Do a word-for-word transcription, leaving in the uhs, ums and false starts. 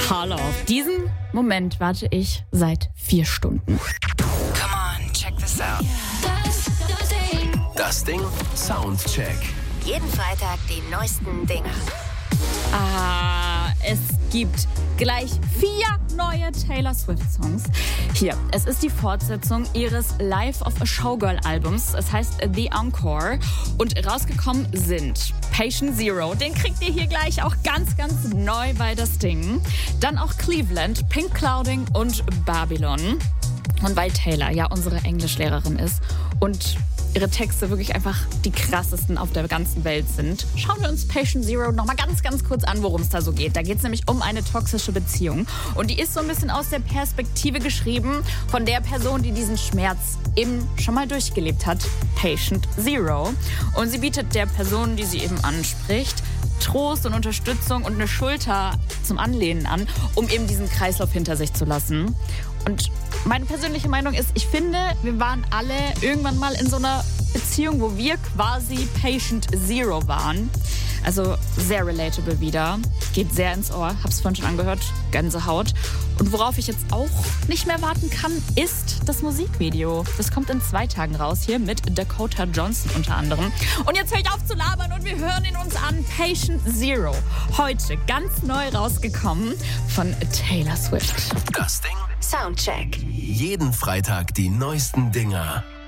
Hallo, auf diesen Moment warte ich seit vier Stunden. Come on, check this out. Das Ding Soundcheck. Jeden Freitag die neuesten Dinger. Ah, es gibt gleich vier neue Taylor Swift-Songs. Hier, es ist die Fortsetzung ihres Life of a Showgirl-Albums. Es heißt The Encore. Und rausgekommen sind Patient Zero. Den kriegt ihr hier gleich auch ganz, ganz neu bei Das Ding. Dann auch Cleveland, Pink Clouding und Babylon. Und weil Taylor ja unsere Englischlehrerin ist und ihre Texte wirklich einfach die krassesten auf der ganzen Welt sind, schauen wir uns Patient Zero noch mal ganz, ganz kurz an, worum es da so geht. Da geht es nämlich um eine toxische Beziehung. Und die ist so ein bisschen aus der Perspektive geschrieben von der Person, die diesen Schmerz eben schon mal durchgelebt hat, Patient Zero. Und sie bietet der Person, die sie eben anspricht, Trost und Unterstützung und eine Schulter zum Anlehnen an, um eben diesen Kreislauf hinter sich zu lassen. Und meine persönliche Meinung ist, ich finde, wir waren alle irgendwann mal in so einer Beziehung, wo wir quasi Patient Zero waren. Also sehr relatable wieder. Geht sehr ins Ohr. Hab's vorhin schon angehört. Gänsehaut. Und worauf ich jetzt auch nicht mehr warten kann, ist das Musikvideo. Das kommt in zwei Tagen raus, hier mit Dakota Johnson unter anderem. Und jetzt höre ich auf zu labern und wir hören ihn uns an. Patient Zero. Heute ganz neu rausgekommen von Taylor Swift. Das Ding Soundcheck. jeden Freitag die neuesten Dinger.